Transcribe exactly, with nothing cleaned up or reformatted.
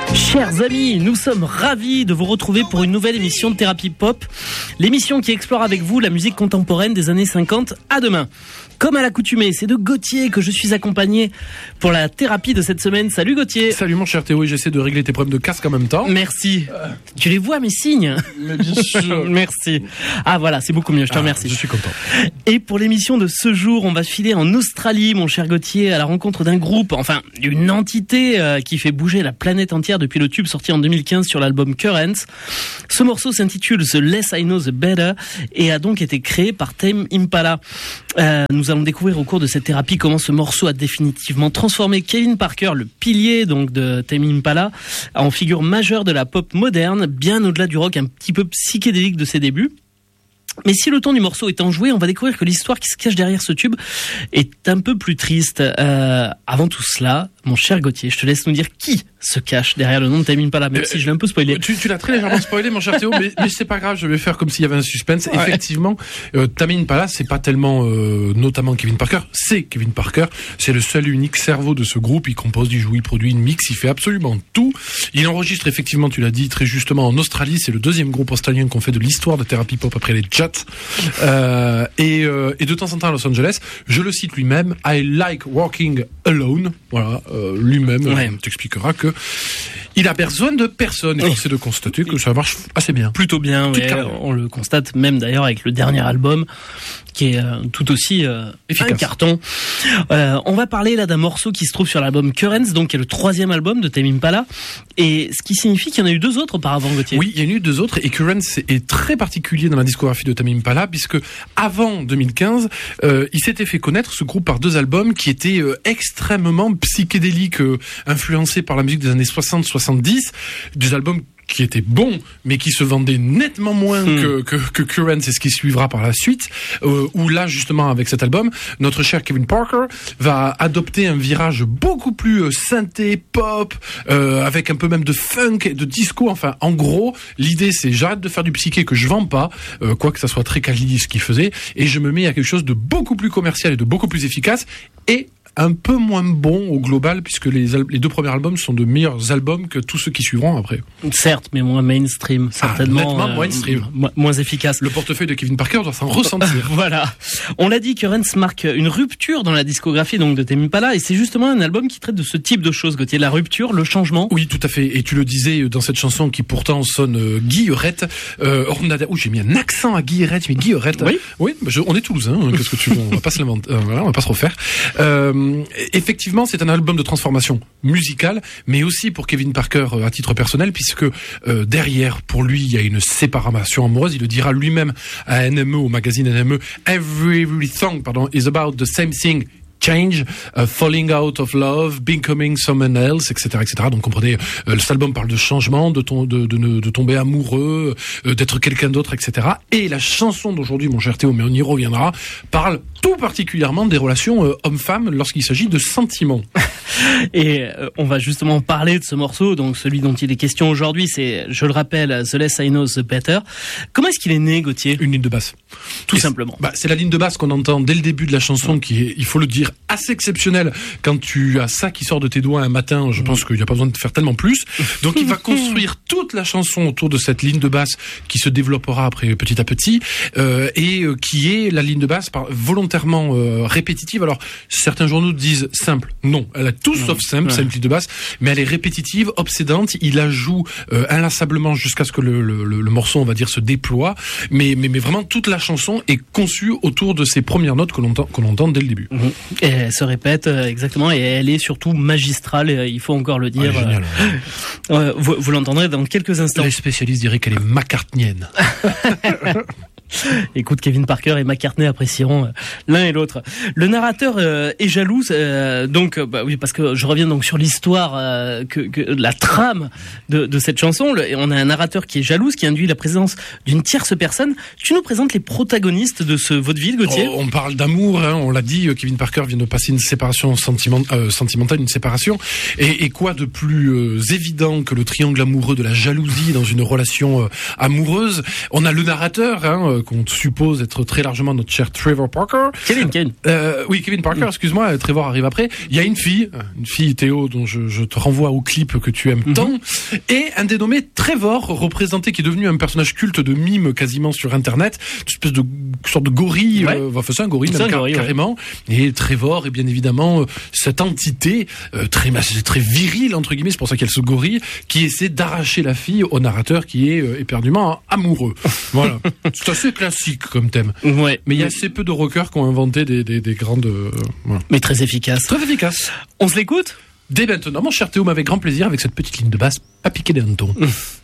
Chers amis, nous sommes ravis de vous retrouver pour une nouvelle émission de Thérapie Pop, l'émission qui explore avec vous la musique contemporaine des années cinquante à demain. Comme à l'accoutumée, c'est de Gauthier que je suis accompagné pour la thérapie de cette semaine. Salut Gauthier. Salut mon cher Théo, et j'essaie de régler tes problèmes de casque en même temps. Merci. Euh... Tu les vois mes signes? Mais bien sûr. Merci. Ah voilà, c'est beaucoup mieux, je te ah, remercie. Je suis content. Et pour l'émission de ce jour, on va filer en Australie, mon cher Gauthier, à la rencontre d'un groupe, enfin d'une entité euh, qui fait bouger la planète entière depuis le tube sorti en deux mille quinze sur l'album Currents. Ce morceau s'intitule The Less I Know The Better et a donc été créé par Tame Impala. Euh, nous allons découvrir au cours de cette thérapie comment ce morceau a définitivement transformé Kevin Parker, le pilier donc de Tame Impala, en figure majeure de la pop moderne, bien au-delà du rock un petit peu psychédélique de ses débuts. Mais si le ton du morceau est enjoué, on va découvrir que l'histoire qui se cache derrière ce tube est un peu plus triste. Euh, avant tout cela, mon cher Gauthier, je te laisse nous dire qui se cache derrière le nom de Tame Impala, même euh, si je l'ai un peu spoilé. Tu, tu l'as très légèrement spoilé, mon cher Théo, mais, mais c'est pas grave, je vais faire comme s'il y avait un suspense. Ouais. Effectivement, euh, Tame Impala, c'est pas tellement, euh, notamment Kevin Parker, c'est Kevin Parker, c'est le seul et unique cerveau de ce groupe. Il compose, il joue, il produit, il mixe, il fait absolument tout. Il enregistre effectivement, tu l'as dit très justement, en Australie. C'est le deuxième groupe australien qu'on fait de l'histoire de Thérapie Pop après les Jets. Euh, et, euh, et de temps en temps à Los Angeles, je le cite lui-même, I like walking alone. Voilà, euh, lui-même ouais. euh, t'expliquera que il a besoin de personne. Et oui. C'est de constater que ça marche assez bien. Plutôt bien, ouais, on le constate même d'ailleurs avec le dernier album qui est euh, tout aussi euh, efficace. Un carton. Euh, on va parler là d'un morceau qui se trouve sur l'album Currents, donc qui est le troisième album de Tame Impala, et ce qui signifie qu'il y en a eu deux autres auparavant, Gauthier. Oui, il y en a eu deux autres, et Currents est très particulier dans la discographie de Tame Impala, puisque avant deux mille quinze, euh, il s'était fait connaître ce groupe par deux albums qui étaient euh, extrêmement psychédéliques, euh, influencés par la musique des années soixante soixante-dix, des albums qui était bon, mais qui se vendait nettement moins mmh. que, que, que Currents, c'est ce qui suivra par la suite, euh, où là, justement, avec cet album, notre cher Kevin Parker va adopter un virage beaucoup plus euh, synthé, pop, euh, avec un peu même de funk et de disco. Enfin, en gros, l'idée, c'est j'arrête de faire du psyché que je vends pas, euh, quoi que ça soit très quali ce qu'il faisait, et je me mets à quelque chose de beaucoup plus commercial et de beaucoup plus efficace, et un peu moins bon au global, puisque les, al- les deux premiers albums sont de meilleurs albums que tous ceux qui suivront après. Certes, mais moins mainstream, certainement. Ah, nettement euh, moins mainstream. M- moins efficace. Le portefeuille de Kevin Parker doit s'en ressentir. Voilà. On l'a dit, Currents marque une rupture dans la discographie donc de Tame Impala, et c'est justement un album qui traite de ce type de choses, Gauthier, la rupture, le changement. Oui, tout à fait. Et tu le disais dans cette chanson qui pourtant sonne euh, guillerette. Euh, on a, oh, j'ai mis un accent à guillerette, mais guillerette. Oui. Oui, je, on est toulousain. Hein, qu'est-ce que tu veux, on va pas se l'inventer, euh, voilà, on va pas se refaire. Euh, effectivement, c'est un album de transformation musicale, mais aussi pour Kevin Parker euh, à titre personnel, puisque euh, derrière, pour lui, il y a une séparation amoureuse. Il le dira lui-même à N M E, au magazine N M E. Every, every song, pardon, is about the same thing. Change, uh, falling out of love, becoming someone else, et cetera, et cetera. Donc, comprenez, euh, cet album parle de changement, de, ton, de, de, de tomber amoureux, euh, d'être quelqu'un d'autre, et cetera. Et la chanson d'aujourd'hui, mon cher Théo, mais on y reviendra, parle tout particulièrement des relations euh, hommes-femmes lorsqu'il s'agit de sentiments. Et euh, on va justement parler de ce morceau, donc celui dont il est question aujourd'hui, c'est, je le rappelle, The Less I Know The Better. Comment est-ce qu'il est né, Gauthier ? Une ligne de basse. Tout Et simplement. C'est, bah, c'est la ligne de basse qu'on entend dès le début de la chanson, qui est, il faut le dire, assez exceptionnelle. Quand tu as ça qui sort de tes doigts un matin, je pense qu'il n'y a pas besoin de faire tellement plus. Donc il va construire toute la chanson autour de cette ligne de basse qui se développera après petit à petit, euh, et euh, qui est la ligne de basse par, volontairement euh, répétitive. Alors certains journaux disent simple. Non, elle a tout non. sauf simple, ouais. C'est une ligne de basse, mais elle est répétitive, obsédante. Il la joue euh, inlassablement jusqu'à ce que le, le, le, le morceau, on va dire, se déploie. Mais, mais, mais vraiment, toute la chanson est conçue autour de ces premières notes que l'on entend, que l'on entend dès le début. Mmh. Et elle se répète euh, exactement, et elle est surtout magistrale. Euh, il faut encore le dire. Ah, génial, euh, euh, vous, vous l'entendrez dans quelques instants. Les spécialistes diraient qu'elle est McCartneyenne. Écoute, Kevin Parker et McCartney apprécieront euh, l'un et l'autre. Le narrateur euh, est jaloux, euh, donc euh, bah oui, parce que je reviens donc sur l'histoire, euh, que, que la trame de, de cette chanson. Le, on a un narrateur qui est jaloux, ce qui induit la présence d'une tierce personne. Tu nous présentes les protagonistes de ce vaudeville, Gauthier ? Oh, on parle d'amour, hein, on l'a dit. Kevin Parker vient de passer une séparation sentiment, euh, sentimentale, une séparation. Et, et quoi de plus euh, évident que le triangle amoureux de la jalousie dans une relation euh, amoureuse ? On a le narrateur, hein, euh, qu'on suppose être très largement notre cher Trevor Parker. Kevin, Kevin. Euh, oui, Kevin Parker, mm. excuse-moi, Trevor arrive après. Il y a une fille, une fille Théo, dont je, je te renvoie au clip que tu aimes mm-hmm. tant, et un dénommé Trevor, représenté, qui est devenu un personnage culte de mime quasiment sur Internet, une espèce de sorte de gorille, ouais. euh, enfin c'est un gorille, même, un gorille car, ouais. carrément. Et Trevor est bien évidemment euh, cette entité euh, très très virile entre guillemets, c'est pour ça qu'il y a ce gorille qui essaie d'arracher la fille au narrateur qui est euh, éperdument amoureux. Voilà, c'est assez classique comme thème. Ouais. Mais il y a assez peu de rockers qui ont inventé des des, des grandes. Euh, voilà. Mais très efficace. Très efficace. On se l'écoute ? Dès maintenant, mon cher Théo, avec grand plaisir, avec cette petite ligne de basse, à piquer des hannetons.